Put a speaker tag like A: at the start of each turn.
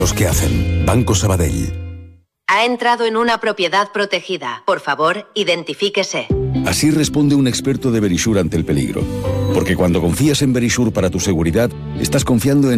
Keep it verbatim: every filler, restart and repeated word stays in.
A: Los que hacen. Banco Sabadell.
B: Ha entrado en una propiedad protegida. Por favor, identifíquese.
A: Así responde un experto de Verisure ante el peligro. Porque cuando confías en Verisure para tu seguridad, estás confiando en